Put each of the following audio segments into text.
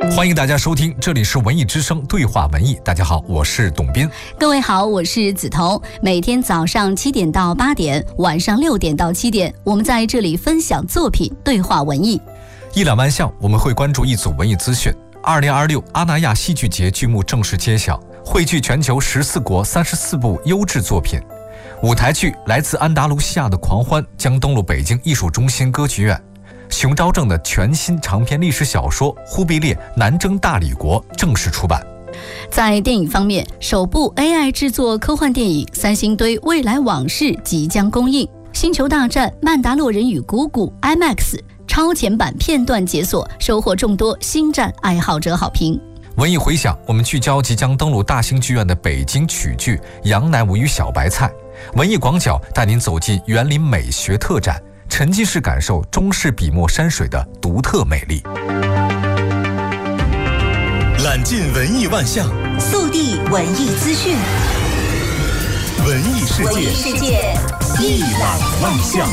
欢迎大家收听，这里是文艺之声对话文艺。大家好，我是董斌。 各位好，我是梓潼。每天早上7点到8点，晚上6点到7点，我们在这里分享作品，对话文艺。 一两万项，我们会关注一组文艺资讯。2026阿那亚戏剧节剧目正式揭晓，汇聚全球14国34部优质作品。舞台剧《来自安达卢西亚的狂欢》将登陆北京艺术中心歌剧院。熊昭正的全新长篇历史小说《忽必烈南征大理国》正式出版。 在电影方面，首部 AI 制作科幻电影《三星堆未来往事》即将公映，《星球大战：曼达洛人与谷谷》IMAX 超前版片段解锁，收获众多星战爱好者好评。 文艺回响，我们聚焦即将登陆大型剧院的北京曲剧《杨乃武与小白菜》。文艺广角带您走进园林美学特展，沉浸式感受中式笔墨山水的独特美丽。 揽尽文艺万象， 速递文艺资讯， 文艺世界一览万象。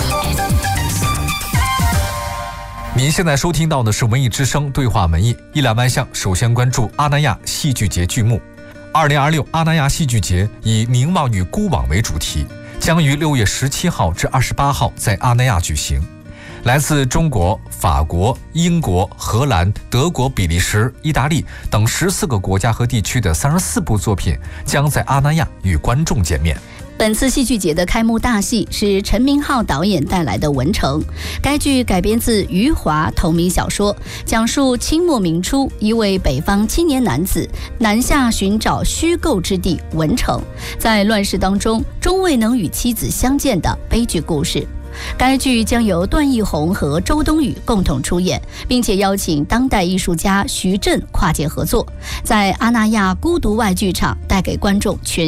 您现在收听到的是文艺之声对话文艺一览万象。首先关注阿那亚戏剧节剧目。2026阿那亚戏剧节以凝望与孤往为主题，将于6月17号至28号在阿那亚举行。来自中国、法国、英国、荷兰、德国、比利时、意大利等14个国家和地区的34部作品将在阿那亚与观众见面。 本次戏剧节的开幕大戏是陈明昊导演带来的《文成》，该剧改编自余华同名小说，讲述清末明初一位北方青年男子南下寻找虚构之地文成，在乱世当中终未能与妻子相见的悲剧故事。该剧将由段奕宏和周冬雨共同出演，并且邀请当代艺术家徐震跨界合作，在阿那亚孤独外剧场带给观众全